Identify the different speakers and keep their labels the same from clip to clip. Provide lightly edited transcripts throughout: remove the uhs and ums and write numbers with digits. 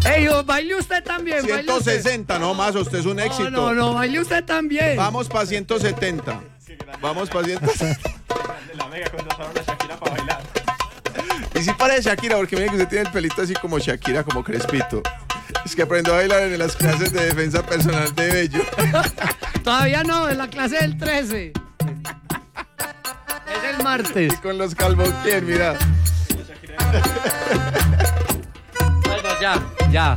Speaker 1: Ey, baile usted también.
Speaker 2: 160, no más, usted es un éxito.
Speaker 1: No, baile usted también.
Speaker 2: Vamos para 170. Vamos para 170.
Speaker 3: La mega contrataron a Shakira para bailar.
Speaker 2: Y si parece Shakira, porque mira que usted tiene el pelito así como Shakira, como crespito. Es que aprendo a bailar en las clases de defensa personal de Bello.
Speaker 1: Todavía no, en la clase del 13. Es el martes.
Speaker 2: Y con los calvoquier, mira.
Speaker 1: Bueno, ya.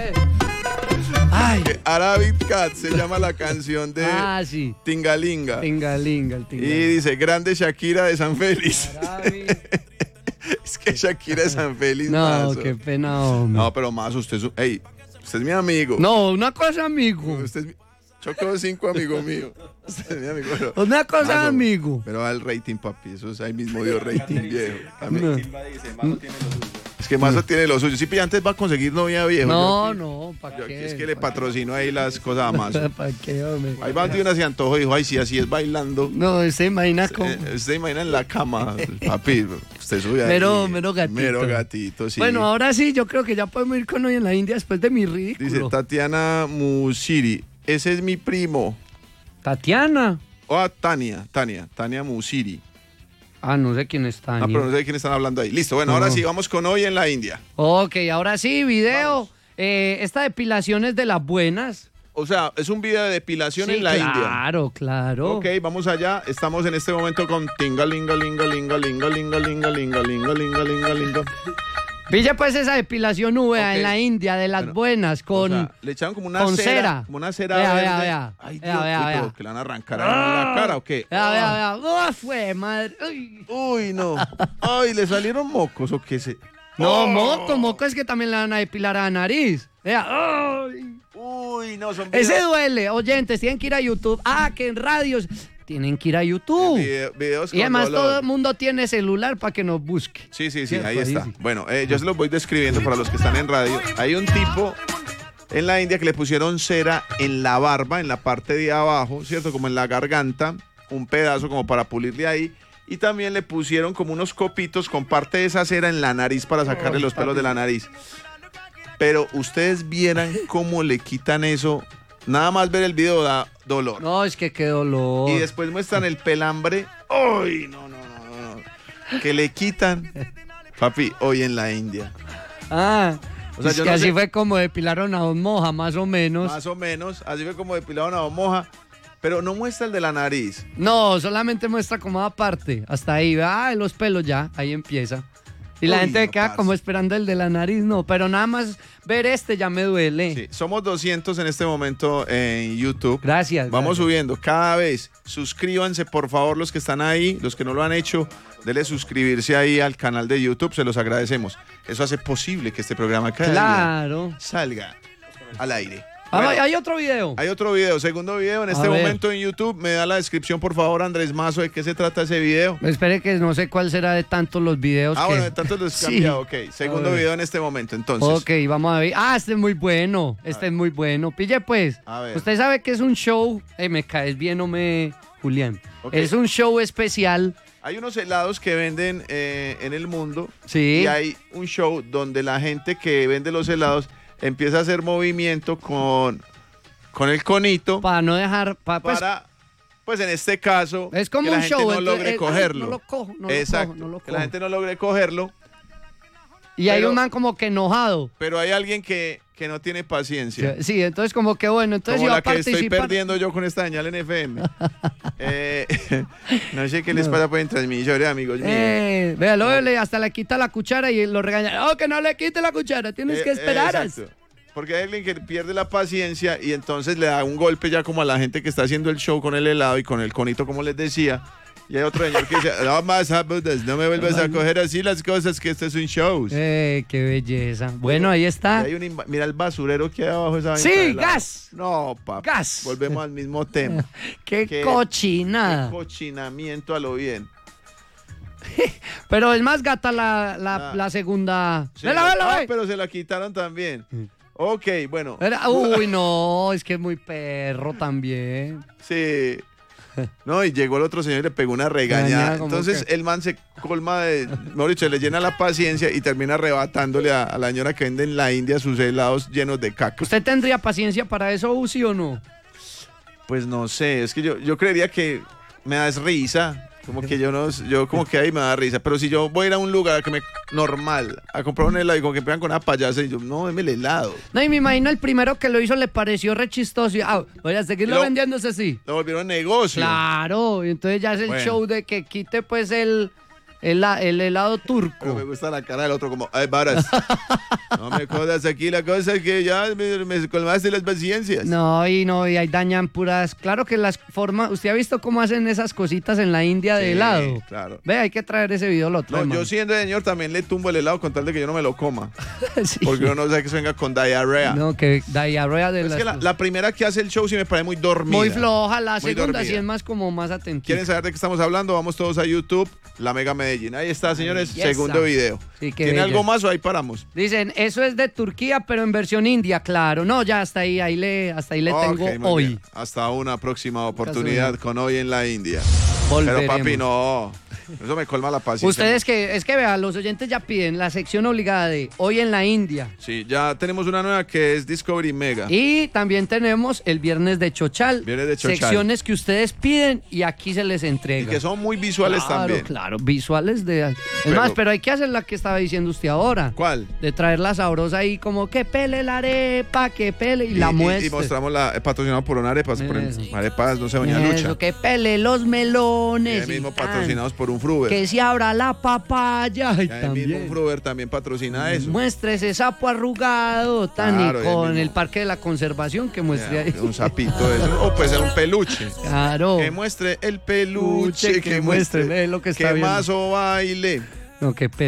Speaker 1: Ay.
Speaker 2: Arabic Cat se llama la canción de
Speaker 1: sí.
Speaker 2: Tingalinga.
Speaker 1: Tingalinga.
Speaker 2: Y dice, grande Shakira de San Félix. Es que Shakira de San Félix.
Speaker 1: No,
Speaker 2: mazo.
Speaker 1: qué pena, hombre.
Speaker 2: No, pero más usted es mi amigo.
Speaker 1: No, una cosa, amigo.
Speaker 2: Usted es mi... Choco 5, amigo mío. Usted es mi amigo. Pero...
Speaker 1: Una cosa,
Speaker 2: Mazo,
Speaker 1: amigo.
Speaker 2: Pero va el rating, papi. Eso es ahí mismo dio rating viejo.
Speaker 3: Silva dice, Mazo tiene lo suyo.
Speaker 2: Es que Mazo tiene lo suyo. Sí, pero antes va a conseguir novia viejo.
Speaker 1: No, ¿para qué?
Speaker 2: Es que le patrocino ahí las cosas a Mazo.
Speaker 1: ¿Para qué, hombre?
Speaker 2: Ahí va de una se antojó y dijo, ay, sí, así es bailando.
Speaker 1: No, se imagina cómo.
Speaker 2: Usted imagina en la cama, papi. Usted sube ahí.
Speaker 1: Mero gatito.
Speaker 2: Mero gatito, sí.
Speaker 1: Bueno, ahora sí, yo creo que ya podemos ir con Hoy en la India después de mi ridículo.
Speaker 2: Dice Tatiana Musiri. Ese es mi primo.
Speaker 1: Tatiana.
Speaker 2: Tania Musiri.
Speaker 1: No sé quién es Tania.
Speaker 2: Pero no sé de quién están hablando ahí. Listo, bueno, ahora sí, vamos con Hoy en la India.
Speaker 1: Ok, ahora sí, video. Esta depilación es de las buenas.
Speaker 2: O sea, es un video de depilación
Speaker 1: Sí,
Speaker 2: en la India.
Speaker 1: Claro.
Speaker 2: Ok, vamos allá. Estamos en este momento con tingalingalingalingalingalingalingalingalingalingalingalinga.
Speaker 1: Pilla pues esa depilación
Speaker 2: Ok.
Speaker 1: en la India, de las buenas, con...
Speaker 2: O sea, le echaron como una
Speaker 1: con
Speaker 2: cera.
Speaker 1: cera.
Speaker 2: Como una cera
Speaker 1: Vea,
Speaker 2: verde.
Speaker 1: vea.
Speaker 2: Ay,
Speaker 1: Vea,
Speaker 2: Dios,
Speaker 1: vea,
Speaker 2: pero
Speaker 1: vea.
Speaker 2: que le van a arrancar ahí en la cara o qué.
Speaker 1: Vea. Fue madre.
Speaker 2: Uy, no. Ay, ¿le salieron mocos o qué se...?
Speaker 1: No, moco es que también le van a depilar a la nariz. Vea. Ay.
Speaker 2: Uy, no, son
Speaker 1: Ese duele, oyentes, tienen que ir a YouTube. Que en radios tienen que ir a YouTube.
Speaker 2: videos con
Speaker 1: Y además
Speaker 2: dolor.
Speaker 1: todo el mundo tiene celular para que nos busque.
Speaker 2: Sí,
Speaker 1: Cierto,
Speaker 2: ahí está.
Speaker 1: sí.
Speaker 2: Bueno, yo se los voy describiendo para los que están en radio. Hay un tipo en la India que le pusieron cera en la barba, en la parte de abajo, ¿cierto? Como en la garganta, un pedazo como para pulirle ahí. Y también le pusieron como unos copitos con parte de esa cera en la nariz para sacarle los pelos de la nariz. Pero ustedes vieran cómo le quitan eso. Nada más ver el video da dolor.
Speaker 1: No, es que qué dolor.
Speaker 2: Y después muestran el pelambre. ¡Ay, no! Que le quitan. Papi, hoy en la India. O sea,
Speaker 1: es
Speaker 2: yo
Speaker 1: que
Speaker 2: no
Speaker 1: así
Speaker 2: sé-
Speaker 1: fue como depilaron a Don Moja, más o menos.
Speaker 2: Más o menos. Así fue como depilaron a Moja. Pero no muestra el de la nariz.
Speaker 1: No, solamente muestra como aparte. Hasta ahí, los pelos ya, ahí empieza. Y la
Speaker 2: Uy,
Speaker 1: gente
Speaker 2: no,
Speaker 1: queda
Speaker 2: parce.
Speaker 1: como esperando el de la nariz, no. Pero nada más ver ya me duele.
Speaker 2: Sí, somos 200 en este momento en YouTube.
Speaker 1: Gracias.
Speaker 2: Vamos
Speaker 1: gracias.
Speaker 2: subiendo cada vez. Suscríbanse, por favor, los que están ahí, los que no lo han hecho, denle suscribirse ahí al canal de YouTube, se los agradecemos. Eso hace posible que este programa cada día
Speaker 1: Claro.
Speaker 2: salga al aire.
Speaker 1: Hay otro video.
Speaker 2: Hay otro video, segundo video en
Speaker 1: A
Speaker 2: este
Speaker 1: ver.
Speaker 2: momento en YouTube. Me da la descripción, por favor, Andrés Mazo, de qué se trata ese video.
Speaker 1: Espere que no sé cuál será de tantos los videos que...
Speaker 2: Bueno, de tanto los
Speaker 1: Sí.
Speaker 2: cambiado, ok. Segundo
Speaker 1: A ver.
Speaker 2: video en este momento, entonces.
Speaker 1: Ok, vamos a ver. Este es muy bueno. Este es muy bueno. Pille, pues.
Speaker 2: A ver.
Speaker 1: Usted sabe que es un show. Me caes bien o me... Julián.
Speaker 2: Ok.
Speaker 1: Es un show especial.
Speaker 2: Hay unos helados que venden en el mundo.
Speaker 1: Sí.
Speaker 2: Y hay un show donde la gente que vende los helados empieza a hacer movimiento con el conito
Speaker 1: Para no dejar...
Speaker 2: para, pues en este caso,
Speaker 1: Es como
Speaker 2: que la
Speaker 1: un
Speaker 2: gente
Speaker 1: show.
Speaker 2: no
Speaker 1: entonces,
Speaker 2: logre cogerlo.
Speaker 1: No lo cojo, no lo
Speaker 2: Exacto,
Speaker 1: cojo, no lo
Speaker 2: que la
Speaker 1: cojo.
Speaker 2: gente no logre cogerlo,
Speaker 1: Y hay
Speaker 2: pero-
Speaker 1: un man como que enojado.
Speaker 2: pero hay alguien que no tiene paciencia.
Speaker 1: Sí, entonces como que bueno, entonces
Speaker 2: Como
Speaker 1: iba
Speaker 2: la
Speaker 1: a
Speaker 2: que estoy
Speaker 1: participar.
Speaker 2: perdiendo yo con esta señal en FM. No sé qué les pasa por en transmisores, amigos míos.
Speaker 1: Véalo, hasta le quita la cuchara y lo regaña. Que no le quite la cuchara, tienes que esperar.
Speaker 2: Exacto. Porque hay alguien que pierde la paciencia y entonces le da un golpe ya como a la gente que está haciendo el show con el helado y con el conito, como les decía. Y hay otro señor que dice, no más, no me vuelvas a coger así las cosas, que este es un show.
Speaker 1: Qué belleza. Bueno, ahí está.
Speaker 2: Y hay mira el basurero que hay abajo de esa
Speaker 1: Sí,
Speaker 2: venta de helado.
Speaker 1: gas.
Speaker 2: No, papá.
Speaker 1: Gas.
Speaker 2: Volvemos al mismo tema.
Speaker 1: Qué cochinada.
Speaker 2: Qué cochinamiento a lo bien.
Speaker 1: Pero es más gata la segunda.
Speaker 2: Sí,
Speaker 1: Vela, ve.
Speaker 2: pero se la quitaron también. Ok, bueno.
Speaker 1: Uy, no, es que es muy perro también.
Speaker 2: Sí. No, y llegó el otro señor y le pegó una regañada.
Speaker 1: Regañada, ¿cómo
Speaker 2: Entonces
Speaker 1: qué?
Speaker 2: el man se colma de, mejor dicho, le llena la paciencia y termina arrebatándole a la señora que vende en la India sus helados llenos de caca.
Speaker 1: ¿Usted tendría paciencia para eso, Uzi, o no?
Speaker 2: Pues no sé, es que yo creería que me da risa. Como que yo como que ahí me da risa. Pero si yo voy a ir a un lugar normal a comprar un helado y como que pegan con una payasa y yo, no, deme el helado.
Speaker 1: No, y me imagino el primero que lo hizo le pareció re chistoso. Y, voy a seguirlo
Speaker 2: Lo-
Speaker 1: vendiéndose así.
Speaker 2: Lo volvieron negocio.
Speaker 1: Claro, y entonces ya es el
Speaker 2: Bueno.
Speaker 1: show de que quite pues el helado
Speaker 2: Pero me
Speaker 1: turco.
Speaker 2: gusta la cara del otro como, ay, varas. No me jodas aquí, la cosa es que ya me colmaste las paciencias.
Speaker 1: No, y ahí dañan puras. Claro que las formas. ¿Usted ha visto cómo hacen esas cositas en la India de
Speaker 2: Sí,
Speaker 1: helado?
Speaker 2: claro.
Speaker 1: Ve, hay que traer ese video lo
Speaker 2: No,
Speaker 1: traemos.
Speaker 2: yo siendo señor también le tumbo el helado con tal de que yo no me lo coma.
Speaker 1: Sí.
Speaker 2: Porque uno no sabe que se venga con diarrea.
Speaker 1: No, que diarrea de
Speaker 2: Es
Speaker 1: las.
Speaker 2: que la primera que hace el show sí me parece muy dormida.
Speaker 1: Muy floja, la
Speaker 2: Muy
Speaker 1: segunda
Speaker 2: dormida.
Speaker 1: sí es más como más atentita.
Speaker 2: ¿Quieren saber de qué estamos hablando? Vamos todos a YouTube, La Mega Medellín. Ahí está, señores,
Speaker 1: Belleza.
Speaker 2: segundo video.
Speaker 1: Sí, qué
Speaker 2: ¿Tiene
Speaker 1: bella.
Speaker 2: algo más o ahí paramos?
Speaker 1: Dicen, eso es de Turquía, pero en versión india, claro. No, ya hasta ahí le tengo
Speaker 2: Ok, muy
Speaker 1: hoy.
Speaker 2: bien. Hasta una próxima oportunidad con Hoy en la India.
Speaker 1: Volveremos.
Speaker 2: Pero papi, no. Eso me colma la paciencia.
Speaker 1: Ustedes es que vean, los oyentes ya piden la sección obligada de Hoy en la India.
Speaker 2: Sí, ya tenemos una nueva que es Discovery Mega.
Speaker 1: Y también tenemos el viernes de Chochal.
Speaker 2: Viernes de Chochal.
Speaker 1: Secciones que ustedes piden y aquí se les
Speaker 2: Y
Speaker 1: entrega.
Speaker 2: que son muy visuales
Speaker 1: claro,
Speaker 2: también.
Speaker 1: Claro, visuales de... Es
Speaker 2: Pero-
Speaker 1: más, pero hay que hacer la que estaba diciendo usted ahora.
Speaker 2: ¿Cuál?
Speaker 1: De traer la sabrosa ahí como que pele la arepa, que pele y la muestre.
Speaker 2: Y mostramos patrocinado por una arepas.
Speaker 1: Eso.
Speaker 2: Arepas, no sé, doña
Speaker 1: Eso,
Speaker 2: Lucha.
Speaker 1: que pele los
Speaker 2: Y
Speaker 1: melones.
Speaker 2: ahí mismo
Speaker 1: y tan.
Speaker 2: patrocinados por un Fruber.
Speaker 1: Que se abra la papaya. Y
Speaker 2: Y ahí mismo un
Speaker 1: también.
Speaker 2: Fruber también patrocina eso.
Speaker 1: Muestre ese sapo arrugado, tan
Speaker 2: Claro,
Speaker 1: y
Speaker 2: y ahí
Speaker 1: con
Speaker 2: mismo.
Speaker 1: el parque de la conservación que muestre
Speaker 2: Ya,
Speaker 1: ahí.
Speaker 2: un sapito de eso. O puede ser un peluche.
Speaker 1: Claro.
Speaker 2: Que muestre el peluche,
Speaker 1: Que muestre, ve lo que está
Speaker 2: que
Speaker 1: viendo.
Speaker 2: más o baile.
Speaker 1: No, qué pena.